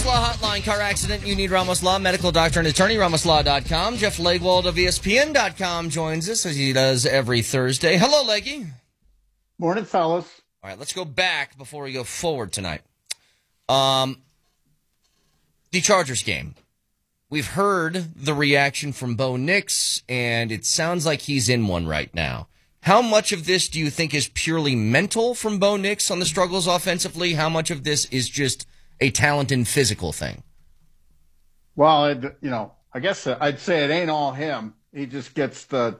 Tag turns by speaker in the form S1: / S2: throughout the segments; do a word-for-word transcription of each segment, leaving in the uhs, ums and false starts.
S1: Law Hotline, car accident, you need Ramos Law, medical doctor and attorney, ramos law dot com. Jeff Legwold of E S P N dot com joins us as he does every Thursday. Hello, Leggy.
S2: Morning, fellas.
S1: All right, let's go back before we go forward tonight. Um, the Chargers game. We've heard the reaction from Bo Nix, and it sounds like he's in one right now. How much of this do you think is purely mental from Bo Nix on the struggles offensively? How much of this is just a talent and physical thing?
S2: Well, it, you know, I guess I'd say it ain't all him. He just gets the,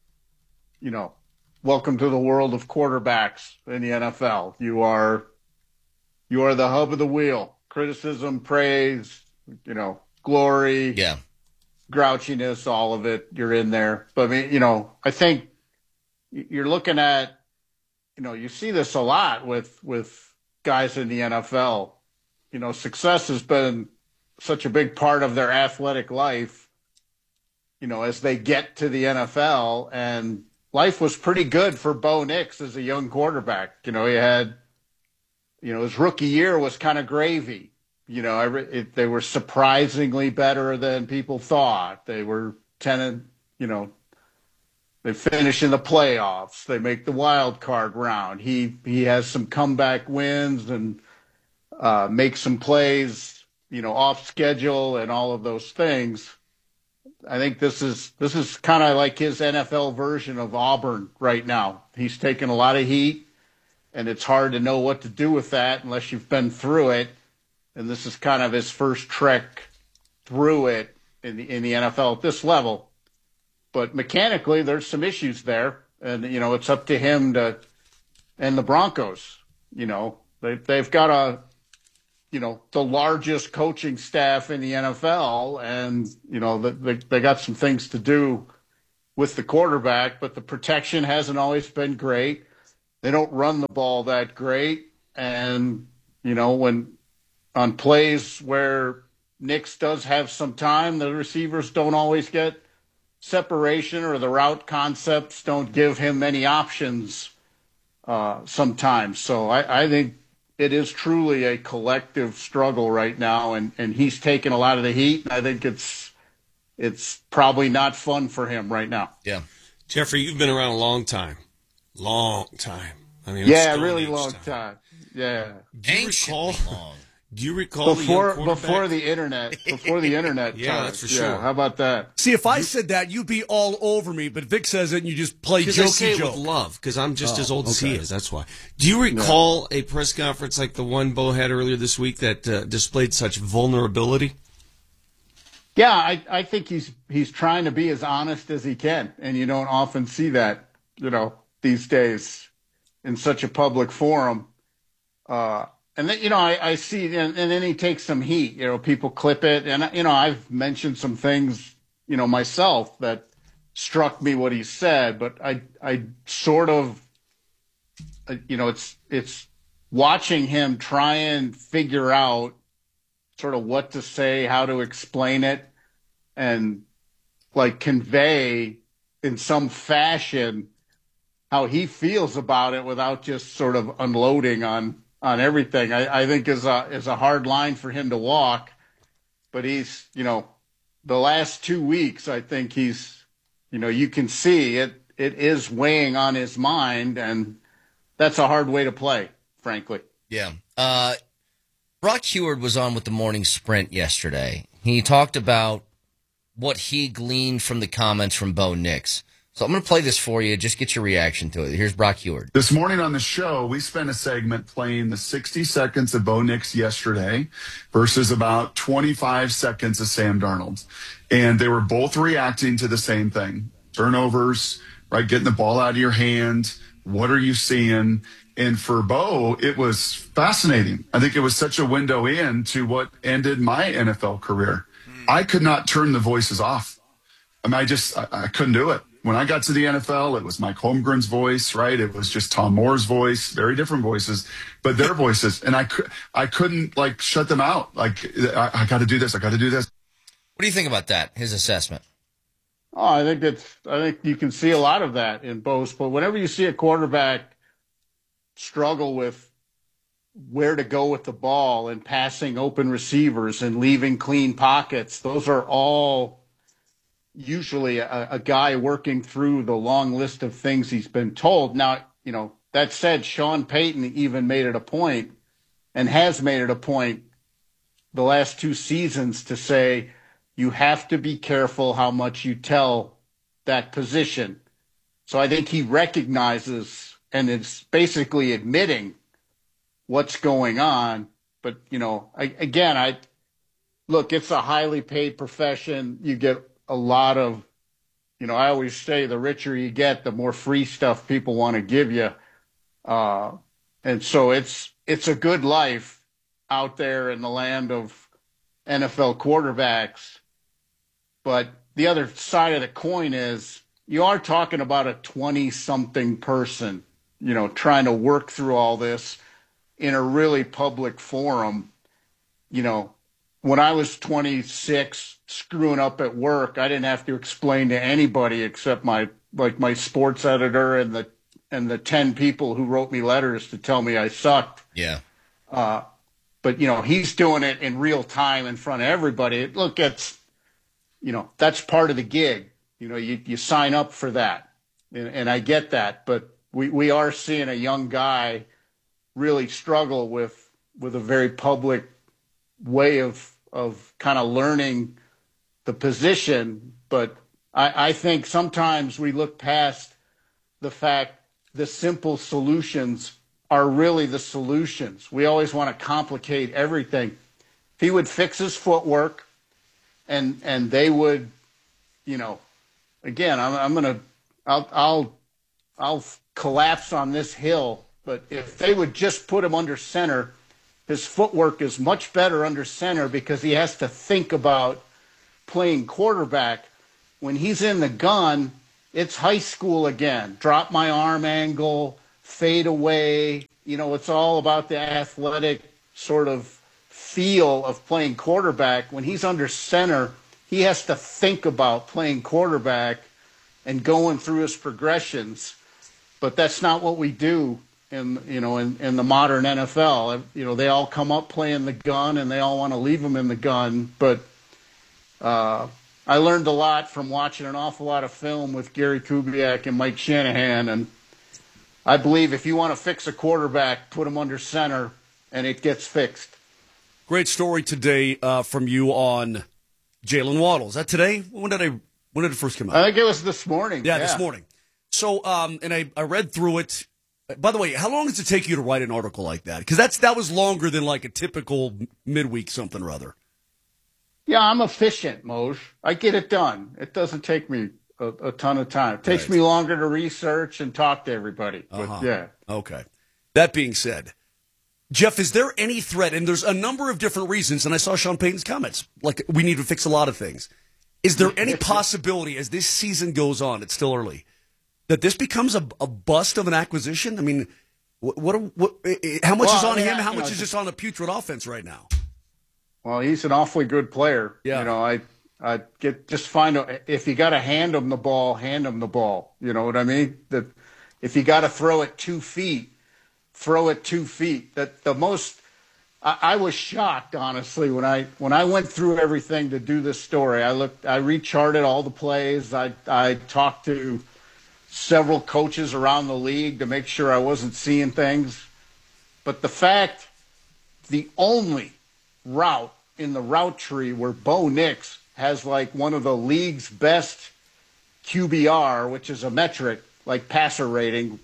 S2: you know, welcome to the world of quarterbacks in the N F L. You are, you are the hub of the wheel. Criticism, praise, you know, glory,
S1: yeah,
S2: grouchiness, all of it. You're in there. But I mean, you know, I think you're looking at, you know, you see this a lot with with guys in the N F L. You know, success has been such a big part of their athletic life, you know, as they get to the N F L. And life was pretty good for Bo Nix as a young quarterback. You know, he had, you know, his rookie year was kind of gravy. You know, I, it, they were surprisingly better than people thought. They were ten and, you know, they finish in the playoffs. They make the wild card round. He he has some comeback wins and uh, make some plays, you know, off schedule and all of those things. I think this is this is kind of like his N F L version of Auburn right now. He's taken a lot of heat, and it's hard to know what to do with that unless you've been through it. And this is kind of his first trek through it in the in the N F L at this level. But mechanically, there's some issues there, and you know it's up to him to. And the Broncos, you know, they they've got a, you know, the largest coaching staff in the N F L, and you know they they got some things to do with the quarterback, but the protection hasn't always been great. They don't run the ball that great, and you know when on plays where Nix does have some time, the receivers don't always get separation, or the route concepts don't give him many options uh, sometimes. So I, I think it is truly a collective struggle right now, and, and he's taking a lot of the heat. And I think it's it's probably not fun for him right now.
S1: Yeah.
S3: Jeffrey, you've been around a long time. Long time. I mean,
S2: yeah, really long time. time. Yeah.
S3: Do you
S1: Anciently
S3: recall?
S1: long.
S3: Do you recall
S2: before
S3: the young
S2: before the internet? Before the internet.
S3: Yeah,
S2: time.
S3: that's for sure.
S2: Yeah, how about that?
S4: See, if I said that, you'd be all over me. But Vic says it, and you just play
S3: Because I
S4: jokey
S3: say it
S4: joke.
S3: with love, because I'm just
S4: Oh,
S3: as old as
S4: okay.
S3: he is. That's why. Do you recall a press conference like the one Bo had earlier this week that uh, displayed such vulnerability?
S2: Yeah, I, I think he's he's trying to be as honest as he can, and you don't often see that, you know, these days in such a public forum. Uh, and then, you know, I, I see, and, and then he takes some heat. You know, people clip it, and you know, I've mentioned some things, you know, myself that struck me what he said, but I I sort of, uh, you know, it's it's watching him try and figure out sort of what to say, how to explain it, and like convey in some fashion how he feels about it without just sort of unloading on, on everything. I, I think is a, is a hard line for him to walk, but he's, you know, the last two weeks, I think he's, you know, you can see it, it is weighing on his mind, and that's a hard way to play, frankly.
S1: Yeah. Uh, Brock Heward was on with the Morning Sprint yesterday. He talked about what he gleaned from the comments from Bo Nix. So I'm going to play this for you. Just get your reaction to it. Here's Brock Heward.
S5: This morning on the show, we spent a segment playing the sixty seconds of Bo Nix yesterday versus about twenty-five seconds of Sam Darnold. And they were both reacting to the same thing. Turnovers, right? Getting the ball out of your hand. What are you seeing? And for Bo, it was fascinating. I think it was such a window in to what ended my N F L career. I could not turn the voices off. I mean, I just, I, I couldn't do it. When I got to the N F L, it was Mike Holmgren's voice, right? It was just Tom Moore's voice, very different voices, but their voices. And I, could, I couldn't, like, shut them out. Like, I, I got to do this. I got to do this.
S1: What do you think about that, his assessment?
S2: Oh, I think it's, I think you can see a lot of that in Bo's, but whenever you see a quarterback struggle with, where to go with the ball and passing open receivers and leaving clean pockets. Those are all usually a, a guy working through the long list of things he's been told. Now, you know, that said, Sean Payton even made it a point and has made it a point the last two seasons to say you have to be careful how much you tell that position. So I think he recognizes and is basically admitting what's going on. But, you know, I, again, I look, it's a highly paid profession. You get a lot of, you know, I always say the richer you get, the more free stuff people want to give you. Uh, and so it's, it's a good life out there in the land of N F L quarterbacks. But the other side of the coin is you are talking about a twenty something person, you know, trying to work through all this in a really public forum. You know, when I was twenty-six screwing up at work, I didn't have to explain to anybody except my, like my sports editor and the, and the ten people who wrote me letters to tell me I sucked.
S1: Yeah.
S2: Uh, but you know, he's doing it in real time in front of everybody. Look, it's, you know, that's part of the gig. You know, you, you sign up for that. And, and I get that, but we, we are seeing a young guy really struggle with, with a very public way of, of kind of learning the position. But I, I think sometimes we look past the fact the simple solutions are really the solutions. We always want to complicate everything. If he would fix his footwork and, and they would, you know, again, I'm, I'm going to, I'll, I'll, I'll collapse on this hill, but if they would just put him under center, his footwork is much better under center because he has to think about playing quarterback. When he's in the gun, it's high school again. Drop my arm angle, fade away. You know, it's all about the athletic sort of feel of playing quarterback. When he's under center, he has to think about playing quarterback and going through his progressions. But that's not what we do in, you know, in, in the modern N F L. You know, they all come up playing the gun and they all want to leave them in the gun. But uh, I learned a lot from watching an awful lot of film with Gary Kubiak and Mike Shanahan. And I believe if you want to fix a quarterback, put him under center and it gets fixed.
S4: Great story today uh, from you on Jalen Waddle. Is that today? When did I? When did it first come out?
S2: I think it was this morning.
S4: Yeah,
S2: yeah.
S4: this morning. So, um, and I, I read through it. By the way, how long does it take you to write an article like that? Because that's that was longer than like a typical midweek something or other.
S2: Yeah, I'm efficient, Moj. I get it done. It doesn't take me a, a ton of time. It takes
S4: Right.
S2: me longer to research and talk to everybody. But
S4: Uh-huh.
S2: yeah.
S4: Okay. That being said, Jeff, is there any threat? And there's a number of different reasons, and I saw Sean Payton's comments. Like, we need to fix a lot of things. Is there any possibility, as this season goes on, it's still early, that this becomes a, a bust of an acquisition? I mean, what, what, what how much
S2: Well,
S4: is on
S2: I mean,
S4: him? How
S2: you
S4: much
S2: know,
S4: is just on the putrid offense right now?
S2: Well, he's an awfully good player.
S4: Yeah.
S2: You know, I I get just find a, if you got to hand him the ball, hand him the ball. You know what I mean? That if you got to throw it two feet, throw it two feet. That the most. I, I was shocked, honestly, when I when I went through everything to do this story. I looked, I recharted all the plays. I I talked to several coaches around the league to make sure I wasn't seeing things. But the fact, the only route in the route tree where Bo Nix has like one of the league's best Q B R, which is a metric like passer rating,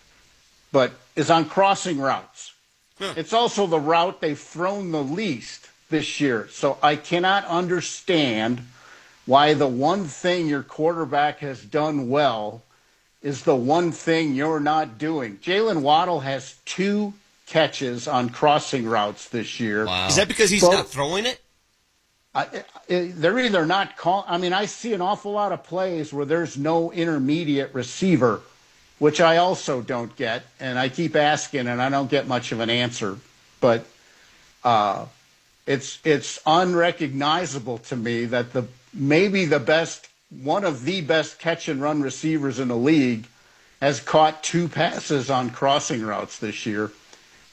S2: but is on crossing routes. Huh. It's also the route they've thrown the least this year. So I cannot understand why the one thing your quarterback has done well is the one thing you're not doing. Jalen Waddle has two catches on crossing routes this year.
S3: Wow. Is that because he's
S2: so,
S3: not throwing it?
S2: I, I, they're either not call. I mean, I see an awful lot of plays where there's no intermediate receiver, which I also don't get, and I keep asking, and I don't get much of an answer. But uh, it's it's unrecognizable to me that the maybe the best, one of the best catch and run receivers in the league, has caught two passes on crossing routes this year.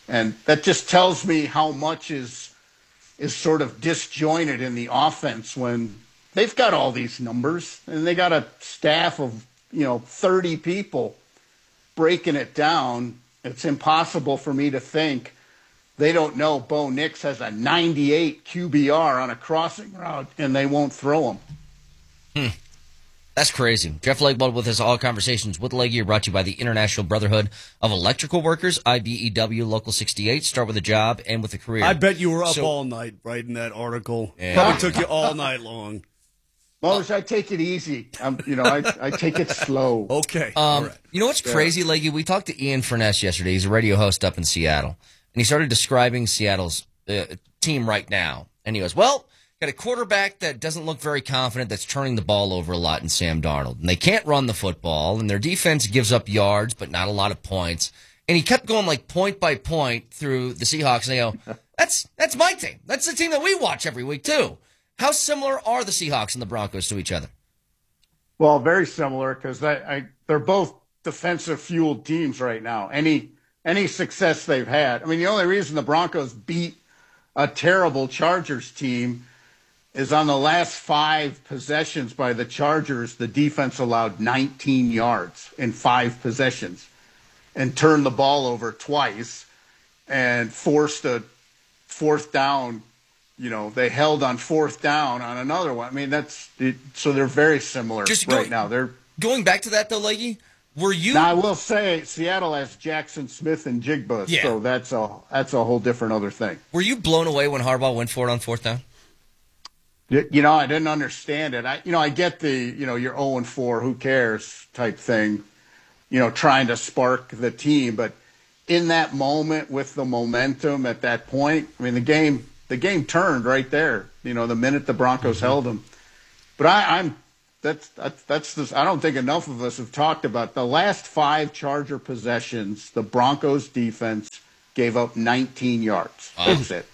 S2: And that just tells me how much is is sort of disjointed in the offense when they've got all these numbers and they got a staff of, you know, thirty people breaking it down. It's impossible for me to think they don't know Bo Nix has a ninety-eight Q B R on a crossing route and they won't throw him.
S1: Hmm. That's crazy. Jeff Legwold with us. All Conversations with Leggy are brought to you by the International Brotherhood of Electrical Workers, I B E W, Local sixty-eight. Start with a job and with a career.
S4: I bet you were up
S1: So-
S4: all night writing that article.
S1: Yeah.
S4: Probably took you all night long.
S2: Mose, I take it easy. I'm, you know, I, I take it slow.
S4: Okay. all
S1: Um,
S4: right.
S1: You know what's crazy, Leggy? We talked to Ian Furness yesterday. He's a radio host up in Seattle. And he started describing Seattle's uh, team right now. And he goes, well, got a quarterback that doesn't look very confident, that's turning the ball over a lot in Sam Darnold. And they can't run the football, and their defense gives up yards, but not a lot of points. And he kept going like point by point through the Seahawks, and they go, that's that's my team. That's the team that we watch every week, too. How similar are the Seahawks and the Broncos to each other?
S2: Well, very similar because I, I, they're both defensive-fueled teams right now. Any any success they've had. I mean, the only reason the Broncos beat a terrible Chargers team is on the last five possessions by the Chargers, the defense allowed nineteen yards in five possessions and turned the ball over twice and forced a fourth down. You know, they held on fourth down on another one. I mean, that's it, so they're very similar
S1: Just
S2: right
S1: going-
S2: now. They're
S1: Going back to that, though, Leggy, were you...
S2: now I will say Seattle has Jackson Smith and Jigba,
S1: Yeah.
S2: so that's a that's a whole different other thing.
S1: Were you blown away when Harbaugh went for it on fourth down?
S2: You you know, I didn't understand it. I, you know, I get the, you know, you're oh and four, who cares type thing, you know, trying to spark the team. But in that moment with the momentum at that point, I mean, the game, the game turned right there, you know, the minute the Broncos mm-hmm. held them. But I, I'm, that's, that's, that's this, I don't think enough of us have talked about the last five Charger possessions. The Broncos defense gave up nineteen yards.
S1: Wow.
S2: That's it.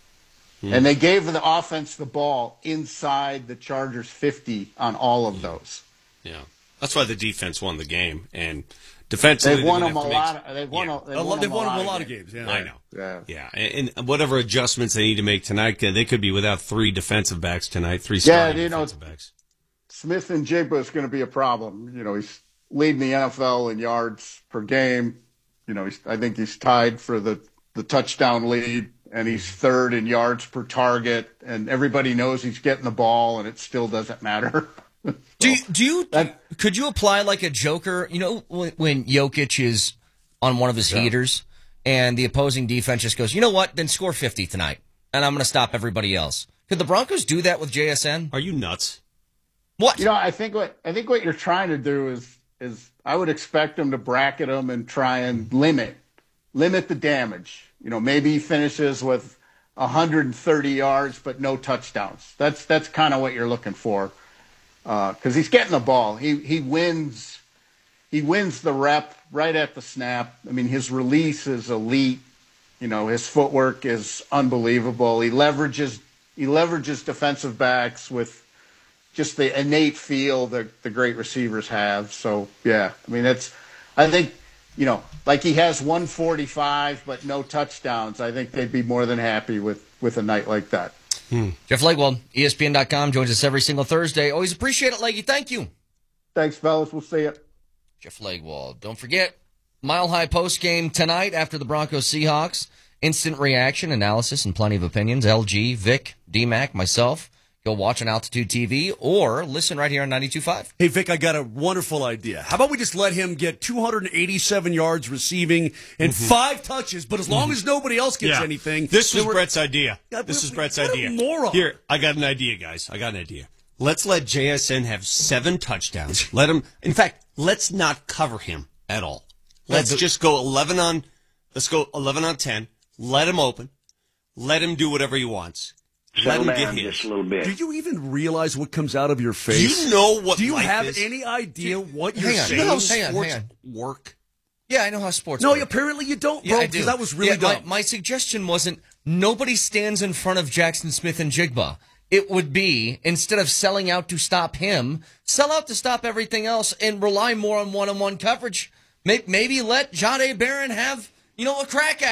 S2: And they gave the offense the ball inside the Chargers fifty on all of those.
S3: Yeah, that's why the defense won the game, and defensively
S2: they've won
S3: they
S2: them a
S3: have to
S2: lot.
S3: make-
S2: Of, they've won.
S3: Yeah.
S2: A, they've won,
S4: They've
S2: them
S4: won
S2: a lot,
S4: a lot of
S2: games.
S4: games. Yeah.
S3: I know.
S2: Yeah.
S3: Yeah, and, and whatever adjustments they need to make tonight, uh, they could be without three defensive backs tonight, three
S2: Yeah,
S3: starting
S2: you know,
S3: defensive backs.
S2: Smith and Jigba is going to be a problem. You know, he's leading the N F L in yards per game. You know, he's, I think he's tied for the, the touchdown lead, and he's third in yards per target. And everybody knows he's getting the ball, and it still doesn't matter. so,
S1: Do you, do you
S2: that-
S1: could you apply like a joker? You know, when, when Jokic is on one of his heaters and the opposing defense just goes, you know what? Then score fifty tonight, and I'm going to stop everybody else. Could the Broncos do that with J S N?
S3: Are you nuts?
S1: What?
S2: You know, I think what I think what you're trying to do is is I would expect them to bracket them and try and limit limit the damage. You know, maybe he finishes with one hundred thirty yards but no touchdowns. That's that's kind of what you're looking for because uh, he's getting the ball. He he wins he wins the rep right at the snap. I mean, his release is elite. You know, his footwork is unbelievable. He leverages he leverages defensive backs with just the innate feel that the great receivers have. So, yeah, I mean, it's, I think, you know, like he has one forty-five but no touchdowns. I think they'd be more than happy with, with a night like that.
S1: Hmm. Jeff Legwold, E S P N dot com, joins us every single Thursday. Always appreciate it, Leggy. Thank you.
S2: Thanks, fellas. We'll see you.
S1: Jeff Legwold. Don't forget, Mile High post game tonight after the Broncos Seahawks. Instant reaction, analysis, and plenty of opinions. L G, Vic, D-Mac, myself. Go watch on Altitude T V or listen right here on ninety-two point five.
S4: Hey, Vic, I got a wonderful idea. How about we just let him get two hundred eighty-seven yards receiving and mm-hmm. five touches, but as long as nobody else gets
S3: yeah.
S4: anything.
S3: This was
S4: were,
S3: Brett's idea.
S4: Yeah,
S3: this
S4: we,
S3: is Brett's
S4: what
S3: idea.
S4: A moron.
S3: Here, I got an idea, guys. I got an idea. Let's let J S N have seven touchdowns. Let him, in fact, let's not cover him at all. Let's yeah, just go eleven on, let's go eleven on ten. Let him open. Let him do whatever he wants. Let him get his.
S6: Just a little bit.
S4: Do you even realize what comes out of your face?
S3: Do you know what
S4: Do you
S3: life
S4: have
S3: is?
S4: any idea what
S1: hang
S4: you're
S1: on,
S4: saying?
S1: no,
S4: How
S1: hang on,
S4: sports
S1: hang
S3: work?
S1: Yeah, I know how sports
S4: No,
S1: work.
S4: apparently you don't,
S1: Yeah,
S4: bro,
S1: I do.
S4: because that was really
S1: yeah,
S4: dumb.
S1: My, my suggestion wasn't nobody stands in front of Jackson Smith and Jigba. It would be, instead of selling out to stop him, sell out to stop everything else and rely more on one-on-one coverage. Maybe, maybe let Jahdae Barron have, you know, a crack at him.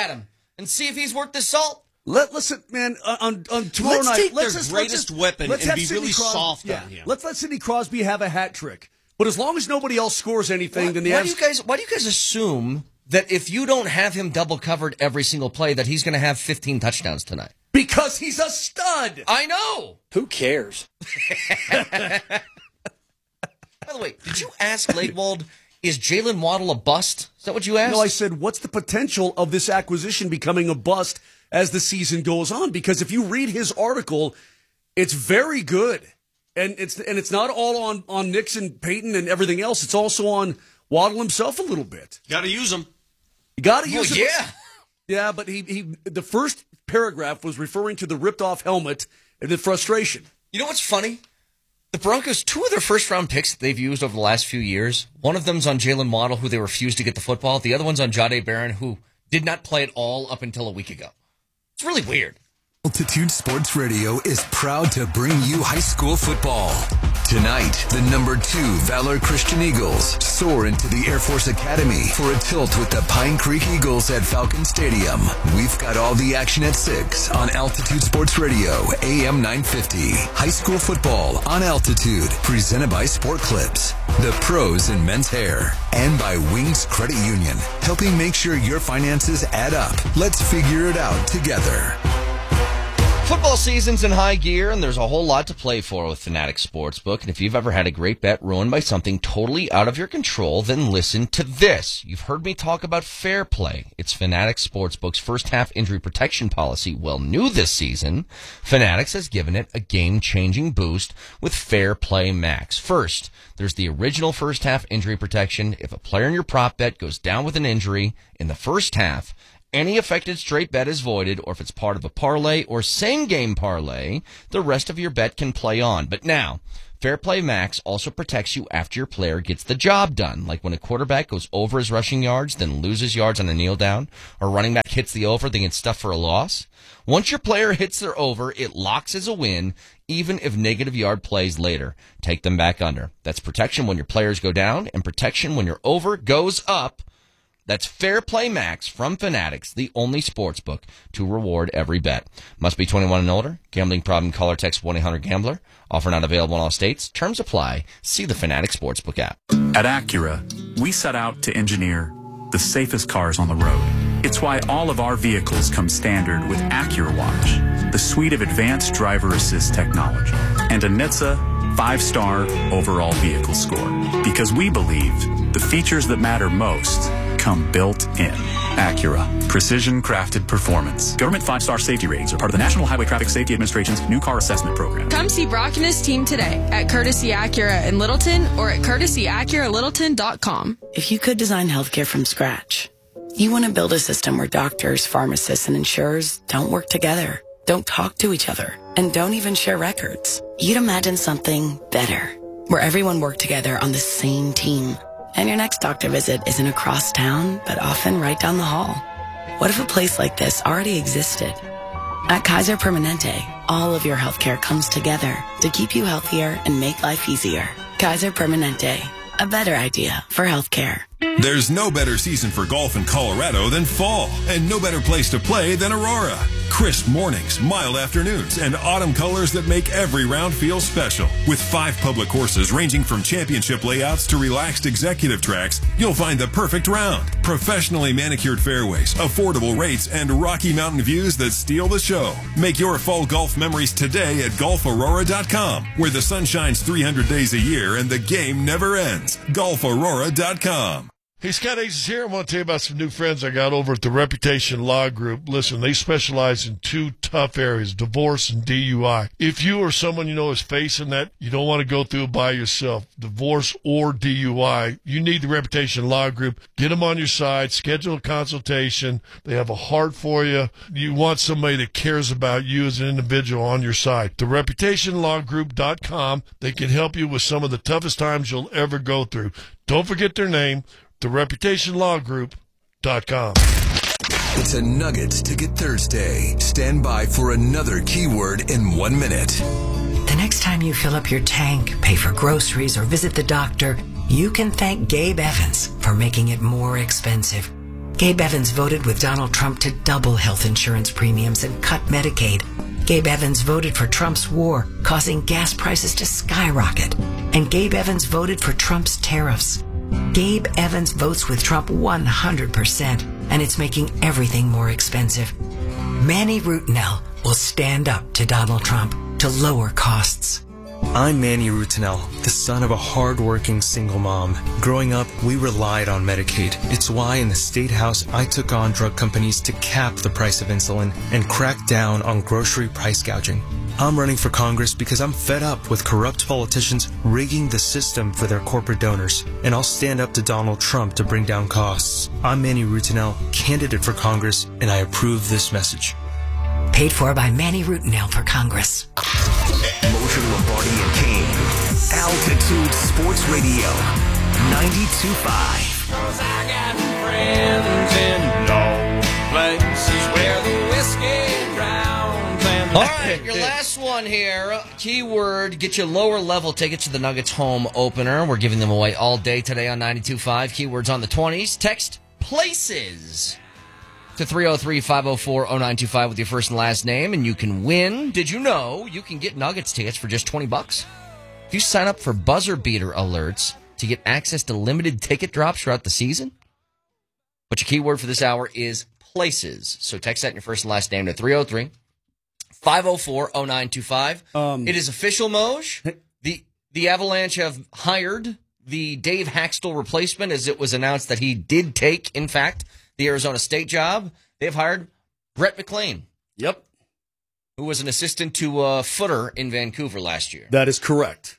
S1: and see if he's worth the salt.
S4: Let, listen, man, uh, on, on tomorrow
S3: let's
S4: night,
S3: take
S4: let's
S3: their
S4: just,
S3: greatest
S4: let's just,
S3: weapon
S4: let's
S3: and
S4: have
S3: be
S4: Sidney
S3: really
S4: Crosby,
S3: soft
S4: yeah,
S3: on him.
S4: Let's let Sidney Crosby have a hat trick. But as long as nobody else scores anything,
S1: Why,
S4: then the
S1: why
S4: Avs...
S1: do you guys? Why do you guys assume that if you don't have him double covered every single play, that he's going to have fifteen touchdowns tonight?
S4: Because he's a stud.
S1: I know.
S6: Who cares?
S1: By the way, did you ask Laidwald, is Jalen Waddle a bust? Is that what you asked?
S4: No, I said, what's the potential of this acquisition becoming a bust as the season goes on? Because if you read his article, it's very good. And it's and it's not all on, on Nixon, Peyton, and everything else. It's also on Waddle himself a little bit.
S3: Got to use him.
S4: You got to
S1: well,
S4: use him.
S1: yeah.
S4: Yeah, but he, he the first paragraph was referring to the ripped-off helmet and the frustration.
S1: You know what's funny? The Broncos, two of their first-round picks that they've used over the last few years, one of them's on Jalen Waddle, who they refused to get the football. The other one's on Jahdae Barron, who did not play at all up until a week ago. It's really weird.
S7: Altitude Sports Radio is proud to bring you high school football. Tonight, the number two Valor Christian Eagles soar into the Air Force Academy for a tilt with the Pine Creek Eagles at Falcon Stadium. We've got all the action at six on Altitude Sports Radio, A M nine fifty. High school football on Altitude, presented by Sport Clips, the pros in men's hair, and by Wings Credit Union, helping make sure your finances add up. Let's figure it out together.
S1: Football season's in high gear, and there's a whole lot to play for with Fanatics Sportsbook. And if you've ever had a great bet ruined by something totally out of your control, then listen to this. You've heard me talk about Fair Play. It's Fanatics Sportsbook's first-half injury protection policy. Well, new this season, Fanatics has given it a game-changing boost with Fair Play Max. First, there's the original first-half injury protection. If a player in your prop bet goes down with an injury in the first half, any affected straight bet is voided, or if it's part of a parlay or same-game parlay, the rest of your bet can play on. But now, Fair Play Max also protects you after your player gets the job done, like when a quarterback goes over his rushing yards, then loses yards on a kneel down, or running back hits the over, then gets stuffed for a loss. Once your player hits their over, it locks as a win, even if negative yard plays later. Take them back under. That's protection when your players go down, and protection when your over goes up. That's Fair Play Max from Fanatics, the only sports book to reward every bet. Must be twenty-one and older. Gambling problem, call or text one eight hundred gambler. Offer not available in all states. Terms apply. See the Fanatics Sportsbook app.
S8: At Acura, we set out to engineer the safest cars on the road. It's why all of our vehicles come standard with Acura Watch, the suite of advanced driver assist technology, and a N H T S A five-star overall vehicle score. Because we believe the features that matter most come built in. Acura. Precision crafted performance. Government five-star safety ratings are part of the National Highway Traffic Safety Administration's new car assessment program.
S9: Come see Brock and his team today at Courtesy Acura in Littleton or at courtesy acura littleton dot com.
S10: If you could design healthcare from scratch, you want to build a system where doctors, pharmacists, and insurers don't work together, don't talk to each other, and don't even share records. You'd imagine something better, where everyone worked together on the same team. And your next doctor visit isn't across town, but often right down the hall. What if a place like this already existed? At Kaiser Permanente, all of your healthcare comes together to keep you healthier and make life easier. Kaiser Permanente, a better idea for healthcare.
S11: There's no better season for golf in Colorado than fall, and no better place to play than Aurora. Crisp mornings, mild afternoons, and autumn colors that make every round feel special. With five public courses ranging from championship layouts to relaxed executive tracks, you'll find the perfect round. Professionally manicured fairways, affordable rates, and Rocky Mountain views that steal the show. Make your fall golf memories today at golf aurora dot com, where the sun shines three hundred days a year and the game never ends. golf aurora dot com.
S12: Hey, Scott Hayes is here. I want to tell you about some new friends I got over at the Reputation Law Group. Listen, they specialize in two tough areas, divorce and D U I. If you or someone you know is facing that, you don't want to go through it by yourself, divorce or D U I, you need the Reputation Law Group. Get them on your side, schedule a consultation. They have a heart for you. You want somebody that cares about you as an individual on your side. the reputation law group dot com. They can help you with some of the toughest times you'll ever go through. Don't forget their name. the reputation law group dot com.
S7: It's a Nuggets Ticket Thursday. Stand by for another keyword in one minute.
S13: The next time you fill up your tank, pay for groceries, or visit the doctor, you can thank Gabe Evans for making it more expensive. Gabe Evans voted with Donald Trump to double health insurance premiums and cut Medicaid. Gabe Evans voted for Trump's war, causing gas prices to skyrocket. And Gabe Evans voted for Trump's tariffs. Gabe Evans votes with Trump one hundred percent, and it's making everything more expensive. Manny Rutinel will stand up to Donald Trump to lower costs.
S6: I'm Manny Rutinel, the son of a hard-working single mom. Growing up, we relied on Medicaid. It's why in the State House, I took on drug companies to cap the price of insulin and crack down on grocery price gouging. I'm running for Congress because I'm fed up with corrupt politicians rigging the system for their corporate donors. And I'll stand up to Donald Trump to bring down costs. I'm Manny Rutinel, candidate for Congress, and I approve this message.
S13: Paid for by Manny Rutinel for Congress.
S7: Motion Lombardi and Kane. Altitude Sports Radio. ninety-two point five.
S14: Cause I got friends in low places where the whiskey drowns and
S1: all right, your last one here. Keyword, get you lower level tickets to the Nuggets home opener. We're giving them away all day today on ninety-two point five. Keywords on the twenties. Text places to three oh three, five oh four, oh nine two five with your first and last name, and you can win. Did you know you can get Nuggets tickets for just twenty bucks? If you sign up for buzzer beater alerts to get access to limited ticket drops throughout the season. But your keyword for this hour is places. So text that in your first and last name to three oh three, five oh four, oh nine two five. Um, it is official, Moj. The, the Avalanche have hired the Dave Haxtell replacement, as it was announced that he did take, in fact, the Arizona State job. They've hired Brett McLean.
S4: Yep.
S1: Who was an assistant to uh, Footer in Vancouver last year.
S4: That is correct.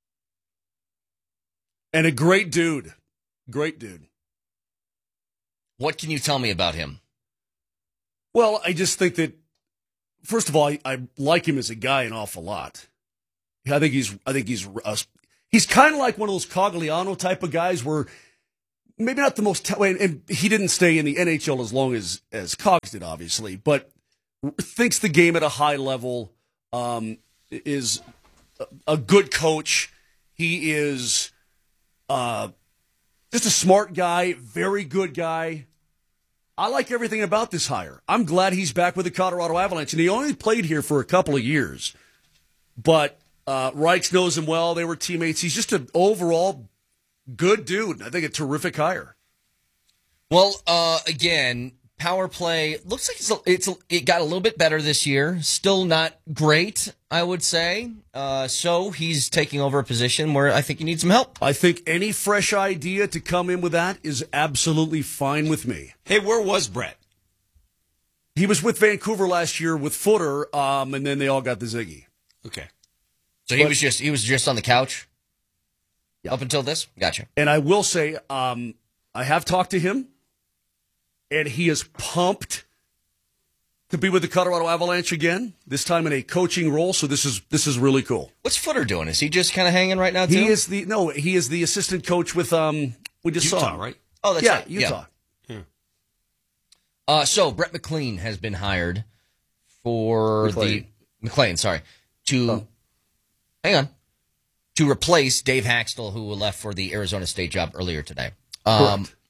S4: And a great dude. Great dude.
S1: What can you tell me about him?
S4: Well, I just think that, first of all, I, I like him as a guy an awful lot. I think he's, I think he's, uh, he's kind of like one of those Cogliano type of guys where maybe not the most, t- and he didn't stay in the N H L as long as, as Cogs did, obviously, but thinks the game at a high level, um, is a, a good coach. He is uh, just a smart guy, very good guy. I like everything about this hire. I'm glad he's back with the Colorado Avalanche, and he only played here for a couple of years. But uh, Reichs knows him well. They were teammates. He's just an overall good dude. I think a terrific hire.
S1: Well, uh, again, power play looks like it's, a, it's a, it got a little bit better this year. Still not great, I would say. Uh, so he's taking over a position where I think he needs some help.
S4: I think any fresh idea to come in with that is absolutely fine with me.
S3: Hey, where was Brett?
S4: He was with Vancouver last year with Footer, um, and then they all got the Ziggy.
S3: Okay.
S1: So he but, was just he was just on the couch yeah. up until this? Gotcha.
S4: And I will say, um, I have talked to him, and he is pumped to be with the Colorado Avalanche again, this time in a coaching role, so this is this is really cool.
S1: What's Footer doing? Is he just kind of hanging right now, too?
S4: He is the no, he is the assistant coach with um we just
S3: Utah,
S4: saw him.
S3: right?
S1: Oh, that's
S4: yeah,
S1: right.
S4: Utah.
S1: Yeah. Yeah. Uh, so Brett McLean has been hired for
S4: McLean.
S1: the McLean, sorry, to
S4: oh.
S1: hang on to replace Dave Haxtell, who left for the Arizona State job earlier today. Um,
S4: Correct.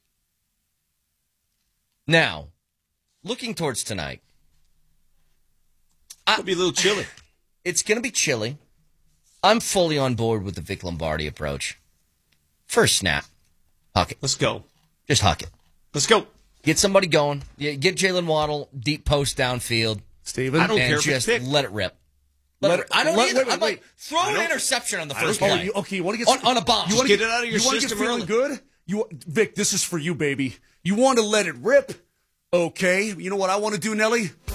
S1: Now, looking towards tonight.
S3: It'll be a little chilly.
S1: It's going to be chilly. I'm fully on board with the Vic Lombardi approach. First snap, huck it.
S3: Let's go.
S1: Just huck it.
S3: Let's go.
S1: Get somebody going. Get Jalen Waddle, deep post downfield.
S4: Steven?
S3: I don't
S1: and
S3: care if
S1: just
S3: it's picked.
S1: let it rip. Let
S4: Let
S1: it, I don't
S4: let,
S1: either.
S4: wait, wait,
S1: I'm like,
S4: wait.
S1: throw an interception on the first
S4: Oh,
S1: play.
S4: you, okay, you want to get
S1: on, on a bomb.
S4: You
S3: Just
S4: want
S3: get it out of your
S4: you want to
S3: system
S4: get feeling
S3: early.
S4: good? You, Vic, this is for you, baby. You want to let it rip? Okay. You know what I want to do, Nelly?